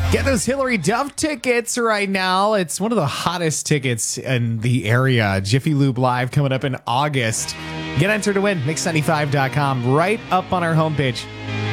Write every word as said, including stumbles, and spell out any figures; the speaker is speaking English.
Get those Hillary Duff tickets right now. It's one of the hottest tickets in the area. Jiffy Lube Live coming up in August. Get entered to win. mix ninety-five dot com right up on our homepage.